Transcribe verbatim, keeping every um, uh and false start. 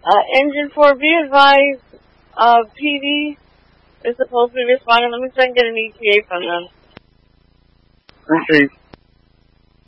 Uh, Engine four, be advised, uh, P D is supposed to be responding. Let me try and get an E T A from them. Appreciate